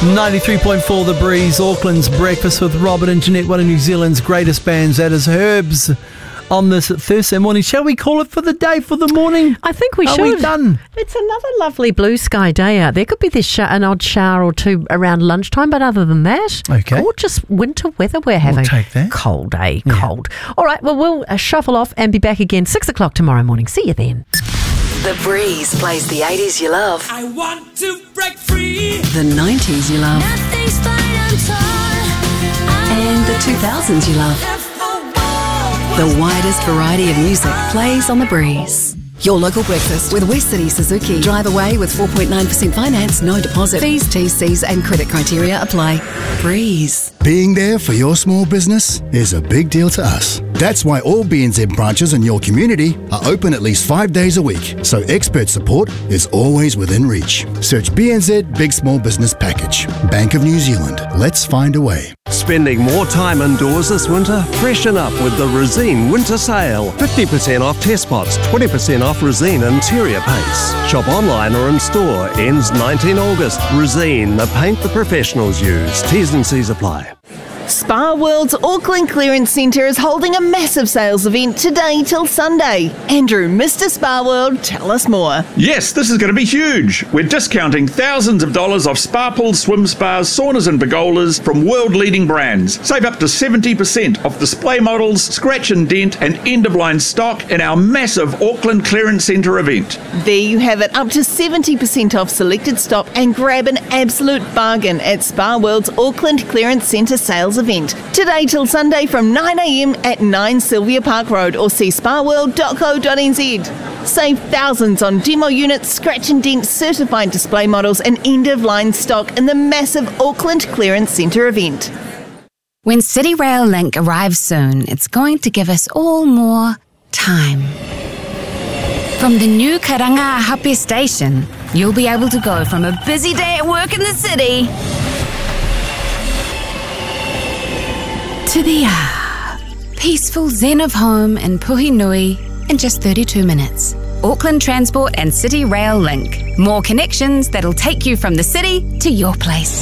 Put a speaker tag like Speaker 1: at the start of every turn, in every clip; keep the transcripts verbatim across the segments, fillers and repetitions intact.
Speaker 1: ninety-three point four The Breeze, Auckland's Breakfast with Robert and Jeanette, one of New Zealand's greatest bands. That is Herbs on this Thursday morning. Shall we call it for the day, for the morning?
Speaker 2: I think we
Speaker 1: Are
Speaker 2: should.
Speaker 1: we done?
Speaker 2: It's another lovely blue sky day out there. Could be this sh- an odd shower or two around lunchtime, but other than that,
Speaker 1: Okay.
Speaker 2: gorgeous winter weather we're having.
Speaker 1: We'll take that.
Speaker 2: Cold day,
Speaker 1: Yeah.
Speaker 2: cold. All right, well, we'll uh, shuffle off and be back again six o'clock tomorrow morning. See you then.
Speaker 3: The Breeze plays the eighties you love,
Speaker 4: I want to break free.
Speaker 3: the nineties you love,
Speaker 5: Nothing's fine, I'm torn.
Speaker 3: and the two thousands you love. The widest variety of music plays on The Breeze. Your local breakfast with West City Suzuki. Drive away with four point nine percent finance, no deposit. Fees, T Cs and credit criteria apply. Breeze.
Speaker 6: Being there for your small business is a big deal to us. That's why all B N Z branches in your community are open at least five days a week, so expert support is always within reach. Search B N Z Big Small Business Package. Bank of New Zealand. Let's find a way.
Speaker 7: Spending more time indoors this winter? Freshen up with the Resene Winter Sale. fifty percent off test pots, twenty percent off Resene interior paints. Shop online or in store. Ends nineteenth of August. Resene, the paint the professionals use. T's and C's apply.
Speaker 8: Spa World's Auckland Clearance Centre is holding a massive sales event today till Sunday. Andrew, Mister Spa World, tell us more.
Speaker 9: Yes, this is going to be huge. We're discounting thousands of dollars off spa pools, swim spas, saunas and pergolas from world-leading brands. Save up to seventy percent off display models, scratch and dent and end-of-line stock in our massive Auckland Clearance Centre event.
Speaker 8: There you have it, up to seventy percent off selected stock, and grab an absolute bargain at Spa World's Auckland Clearance Centre sales event. Today till Sunday from nine a m at nine Sylvia Park Road, or see spa world dot co dot n z. Save thousands on demo units, scratch and dent certified display models and end-of-line stock in the massive Auckland Clearance Centre event.
Speaker 10: When City Rail Link arrives soon, it's going to give us all more time. From the new Karanga Hape station, you'll be able to go from a busy day at work in the city to the ah, peaceful zen of home in Puhinui in just thirty-two minutes. Auckland Transport and City Rail Link. More connections that'll take you from the city to your place.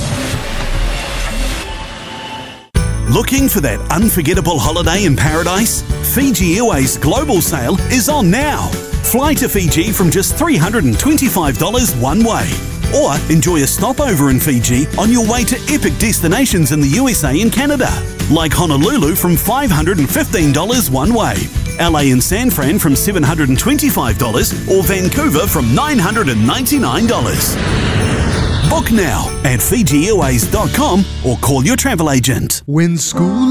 Speaker 11: Looking for that unforgettable holiday in paradise? Fiji Airways Global Sale is on now. Fly to Fiji from just three hundred twenty-five dollars one way. Or enjoy a stopover in Fiji on your way to epic destinations in the U S A and Canada, like Honolulu from five hundred fifteen dollars one way, L A and San Fran from seven hundred twenty-five dollars, or Vancouver from nine hundred ninety-nine dollars. Book now at Fiji Airways dot com or call your travel agent.
Speaker 12: When school